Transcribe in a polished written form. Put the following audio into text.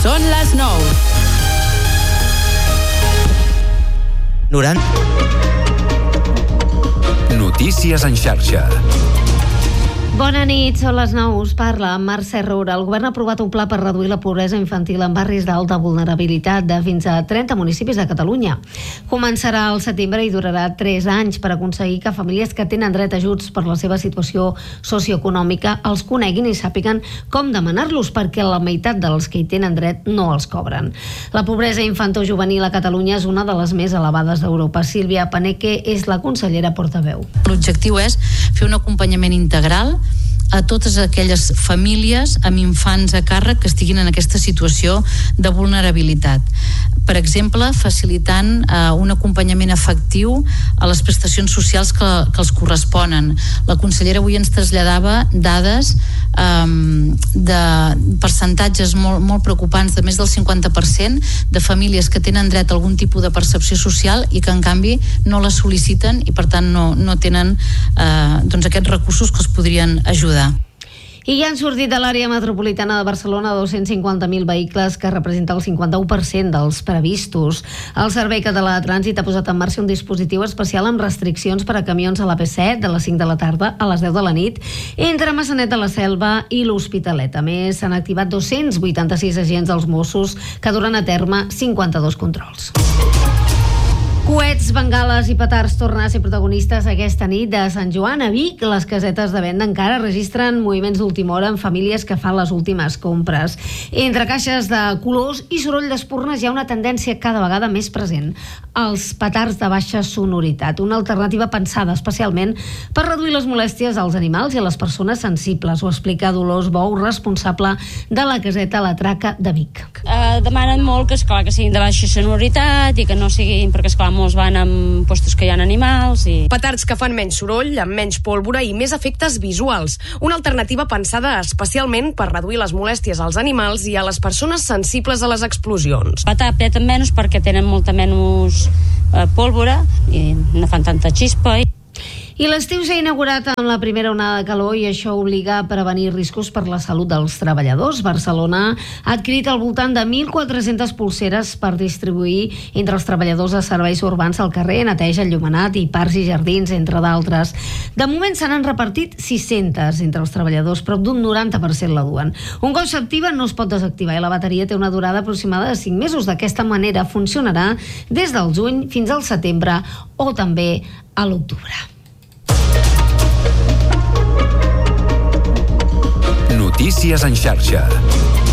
Són les 9. 90. Notícies en xarxa. Bona nit, són les 9, us parla Mercè Roura. El govern ha aprovat un pla per reduir la pobresa infantil en barris d'alta vulnerabilitat de fins a 30 municipis de Catalunya. Començarà al setembre i durarà 3 anys per aconseguir que famílies que tenen dret a ajuts per la seva situació socioeconòmica els coneguin i sàpiguen com demanar-los, perquè la meitat dels que hi tenen dret no els cobren. La pobresa infantojuvenil a Catalunya és una de les més elevades d'Europa. Sílvia Paneque és la consellera portaveu. L'objectiu és fer un acompanyament integral a totes aquelles famílies amb infants a càrrec que estiguin en aquesta situació de vulnerabilitat. Per exemple, facilitant un acompanyament efectiu a les prestacions socials que els corresponen. La consellera avui ens traslladava dades de percentatges molt preocupants, de més del 50% de famílies que tenen dret a algun tipus de percepció social i que en canvi no la sol·liciten i per tant no tenen aquests recursos que els podrien ajudar. I ja han sortit de l'àrea metropolitana de Barcelona 250.000 vehicles, que representa el 51% dels previstos. El Servei Català de Trànsit ha posat en marxa un dispositiu especial amb restriccions per a camions a l'AP7 de les 5 de la tarda a les 10 de la nit entre Maçanet de la Selva i l'Hospitalet. A més, s'han activat 286 agents dels Mossos que duran a terme 52 controls. Coets, bengales i petards tornen a ser protagonistes aquesta nit de Sant Joan. A Vic, les casetes de venda encara registren moviments d'última hora en famílies que fan les últimes compres. Entre caixes de colors i soroll d'espurnes hi ha una tendència cada vegada més present: els petards de baixa sonoritat, una alternativa pensada especialment per reduir les molèsties als animals i a les persones sensibles. Ho explica Dolors Bou, responsable de la caseta La Traca de Vic. Demanen molt que siguin de baixa sonoritat i que no siguin, perquè esclar, molts van en puestos que hi ha animals i... Petards que fan menys soroll, amb menys pólvora i més efectes visuals. Una alternativa pensada especialment per reduir les molèsties als animals i a les persones sensibles a les explosions. Petar peten menys perquè tenen molta menys pólvora i no fan tanta xispa. I l'estiu s'ha inaugurat amb la primera onada de calor i això obliga a prevenir riscos per la salut dels treballadors. Barcelona ha adquirit al voltant de 1.400 polseres per distribuir entre els treballadors de serveis urbans al carrer, neteja, enllumenat i parcs i jardins, entre d'altres. De moment se n'han repartit 600 entre els treballadors, prop d'un 90% la duen. Un cop s'activa no es pot desactivar i la bateria té una durada aproximada de 5 mesos. D'aquesta manera funcionarà des del juny fins al setembre o també a l'octubre. Notícies en xarxa.